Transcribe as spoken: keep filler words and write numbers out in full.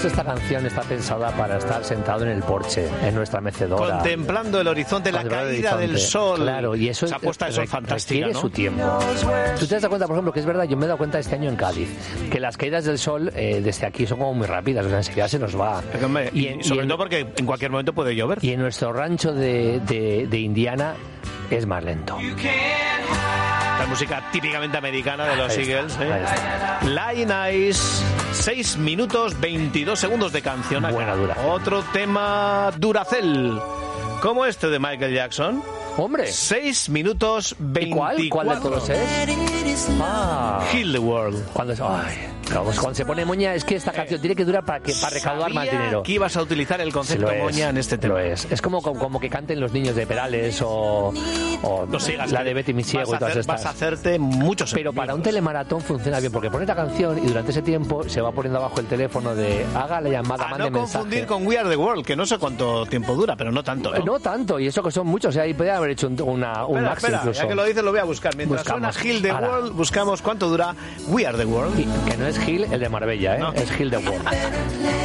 supuesto, esta canción está pensada para estar sentado en el porche, en nuestra mecedora. Contemplando el horizonte, la caída del sol. Claro, y eso Esa puesta de sol fantástica, requiere ¿no? su tiempo. Tú te das cuenta, por ejemplo, que es verdad, yo me he dado cuenta este año en Cádiz, que las caídas del sol eh, desde aquí son como muy rápidas, o sea, enseguida se nos va. Y, en, y sobre y en, todo porque en cualquier momento puede llover. Y en nuestro rancho de, de, de Indiana es más lento. La música típicamente americana de los Eagles, ¿eh? Line Eyes, seis minutos veintidós segundos de canción. Buena Duracell. Otro tema Duracell, como este de Michael Jackson. ¡Hombre! seis minutos veinticuatro. ¿Y cuál? ¿Cuál de todos es? Ah. Heal the World. Cuando, ay, vamos, cuando se pone moña, es que esta canción tiene que durar para, que, para recaudar más dinero. Que ibas a utilizar el concepto sí, moña en este tema. Lo es. Es como, como, como que canten los niños de Perales o, o no sigas, la de Betty mi ciego y todas hacer, estas. Vas a hacerte muchos Pero enemigos. para un telemaratón funciona bien, porque pone esta canción y durante ese tiempo se va poniendo abajo el teléfono de haga la llamada, a mande no mensaje. confundir con We Are the World, que no sé cuánto tiempo dura, pero no tanto, ¿no? No tanto, y eso que son muchos, o sea, ahí podría haber hecho un, una, un espera, max espera, incluso. Ya que lo dices, lo voy a buscar. Mientras Buscamos. suena Heal the Ahora. World, buscamos cuánto dura We Are the World. Y que no es Gil el de Marbella, ¿eh? No. Es Gil the World.